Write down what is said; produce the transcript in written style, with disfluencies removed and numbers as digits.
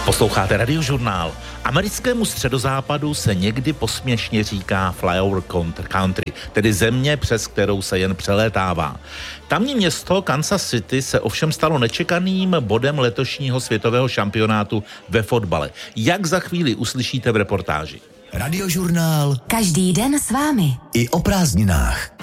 Posloucháte Radiožurnál. Americkému středozápadu se někdy posměšně říká flyover country, tedy země, přes kterou se jen přelétává. Tamní město Kansas City se ovšem stalo nečekaným bodem letošního světového šampionátu ve fotbale. Jak za chvíli uslyšíte v reportáži. Radiožurnál. Každý den s vámi. I o prázdninách.